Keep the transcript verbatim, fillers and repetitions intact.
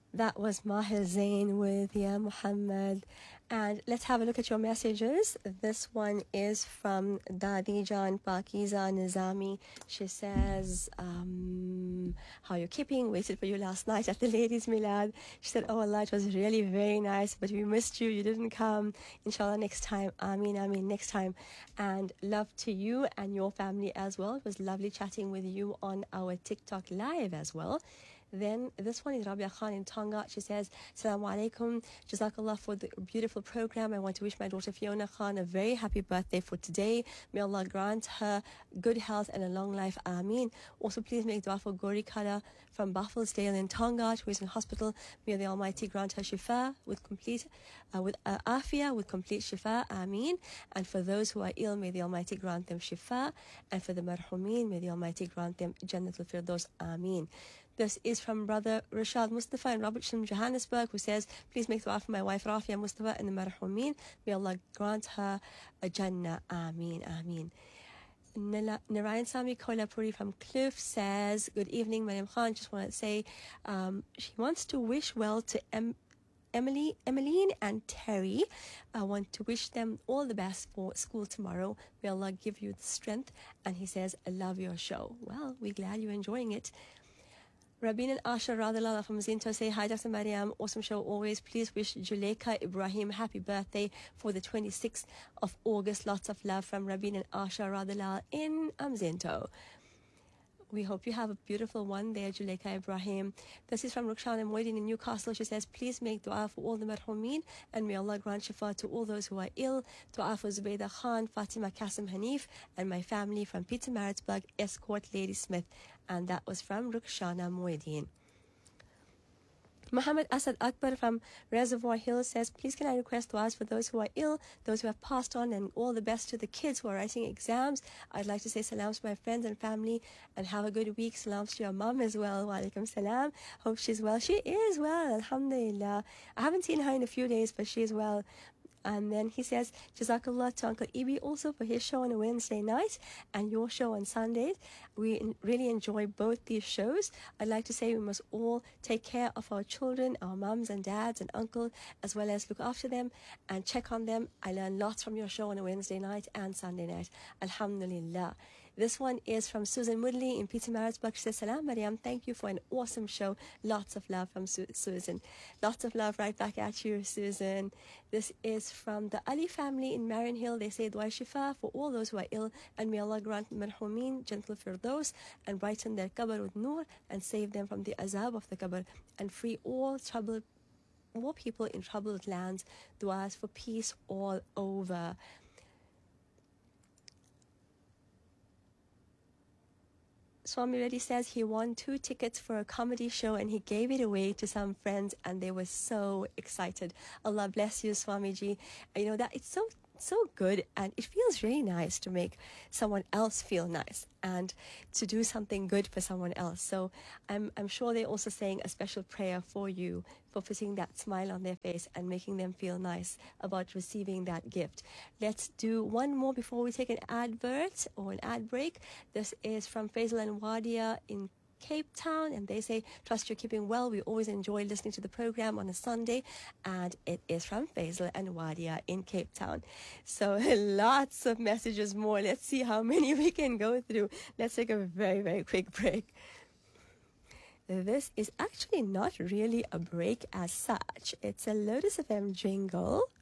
That was Mahir Zain with Ya Muhammad. And let's have a look at your messages. This one is from Dadijan Pakiza Nizami. She says, um, how you're keeping? Waited for you last night at the ladies' milad. She said, oh Allah, it was really very nice, but we missed you. You didn't come. Inshallah, next time. Ameen, ameen, next time. And love to you and your family as well. It was lovely chatting with you on our TikTok live as well. Then this one is Rabia Khan in Tonga. She says, Assalamu alaikum. Jazakallah for the beautiful program. I want to wish my daughter Fiona Khan a very happy birthday for today. May Allah grant her good health and a long life. Ameen. Also, please make dua for Gori Kala from Bafflesdale in Tonga, who is in hospital. May the Almighty grant her shifa with complete, uh, with uh, afia, with complete shifa. Ameen. And for those who are ill, may the Almighty grant them shifa. And for the marhumeen, may the Almighty grant them Jannatul Firdaus. Ameen. This is from brother Rashad Mustafa in Robertson, Johannesburg, who says, please make dua for my wife Rafia Mustafa and the marhumeen. May Allah grant her a Jannah. Ameen, ameen. Narayan Sami Kolapuri from Cliff says, good evening, Mariam Khan. Just want to say um, she wants to wish well to em- Emily, Emmeline and Terry. I want to wish them all the best for school tomorrow. May Allah give you the strength. And he says, I love your show. Well, we're glad you're enjoying it. Rabin and Asha Radhalala from Zinto say, hi Doctor Mariam, awesome show always. Please wish Juleka Ibrahim happy birthday for the twenty-sixth of August. Lots of love from Rabin and Asha Radhalala in um, Zinto. We hope you have a beautiful one there, Juleka Ibrahim. This is from Rukhshana Moedin in Newcastle. She says, please make dua for all the marhumeen and may Allah grant shifa to all those who are ill. Dua for Zubayda Khan, Fatima Qasim Hanif, and my family from Peter Maritzburg, Escort Lady Smith. And that was from Rukhshana Moedin. Muhammad Asad Akbar from Reservoir Hill says, please can I request du'as for those who are ill, those who have passed on, and all the best to the kids who are writing exams. I'd like to say salams to my friends and family and have a good week. Salams to your mom as well. Wa alaikum salam. Hope she's well. She is well, alhamdulillah. I haven't seen her in a few days, but she's well. And then he says, Jazakallah to Uncle Ibi also for his show on a Wednesday night and your show on Sundays. We really enjoy both these shows. I'd like to say we must all take care of our children, our mums and dads and uncles, as well as look after them and check on them. I learn lots from your show on a Wednesday night and Sunday night. Alhamdulillah. This one is from Susan Woodley in Peter Maritzburg. She says, Salam Mariam, thank you for an awesome show. Lots of love from Su- Susan. Lots of love right back at you, Susan. This is from the Ali family in Marion Hill. They say, Dua Shifa for all those who are ill, and may Allah grant marhumeen gentle firdaus and brighten their qabr with nur and save them from the azab of the qabr and free all troubled, more people in troubled lands. Duas for peace all over. Swami Reddy says he won two tickets for a comedy show and he gave it away to some friends and they were so excited. Allah bless you, Swamiji. You know that it's so so good and it feels really nice to make someone else feel nice and to do something good for someone else. So I'm I'm sure they're also saying a special prayer for you for putting that smile on their face and making them feel nice about receiving that gift. Let's do one more before we take an advert or an ad break. This is from Faisal and Wadia in Cape Town, and they say, trust you're keeping well. We always enjoy listening to the program on a Sunday, and it is from Faisal and Wadia in Cape Town. So lots of messages more. Let's see how many we can go through. Let's take a very, very quick break. This is actually not really a break as such. It's a Lotus F M jingle.